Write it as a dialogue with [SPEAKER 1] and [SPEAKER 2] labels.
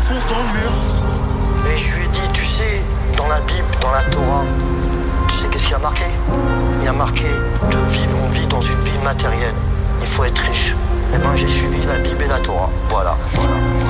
[SPEAKER 1] fonce dans le mur.
[SPEAKER 2] Et je lui ai dit, tu sais, dans la Bible, dans la Torah, tu sais qu'est-ce qu'il y a marqué? Il y a marqué on vit dans une ville matérielle. Il faut être riche. Eh ben j'ai suivi la Bible et la Torah. Voilà.